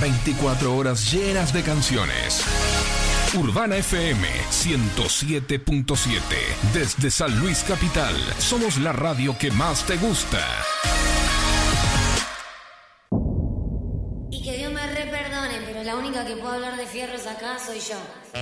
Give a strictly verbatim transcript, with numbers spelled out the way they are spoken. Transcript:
veinticuatro horas llenas de canciones. Urbana F M ciento siete punto siete. Desde San Luis Capital. Somos la radio que más te gusta. Y que Dios me re perdone, pero la única que puedo hablar de fierros acá soy yo.